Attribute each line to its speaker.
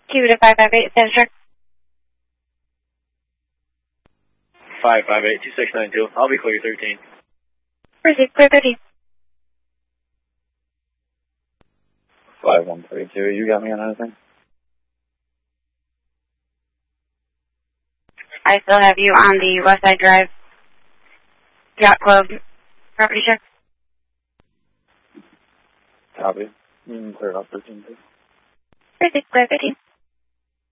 Speaker 1: Q to 558, status check.
Speaker 2: 558, 2692. I'll be clear 13.
Speaker 1: Proceed, clear 13.
Speaker 3: 5132, you got me on anything?
Speaker 1: I still have you on the West Side Drive Yacht Club property check.
Speaker 3: Copy. You can clear it up 13 too.
Speaker 1: Proceed, clear 13.